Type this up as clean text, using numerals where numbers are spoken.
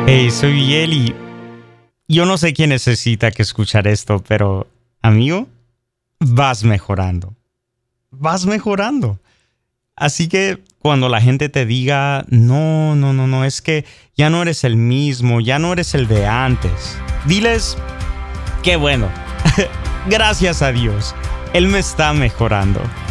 Hey, soy Eli. Yo no sé quién necesita que escuchar esto, pero, amigo, vas mejorando. Vas mejorando. Así que cuando la gente te diga, no, es que ya no eres el mismo, ya no eres el de antes, diles, qué bueno. Gracias a Dios, Él me está mejorando.